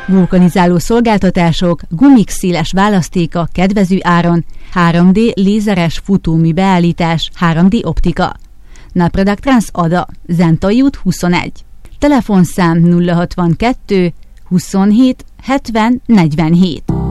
vulkanizáló szolgáltatások, gumik széles választéka kedvező áron, 3D lézeres futómű beállítás, 3D optika. Napradak Trans Ada, Zentai út 21. Telefonszám 062 27 70 47.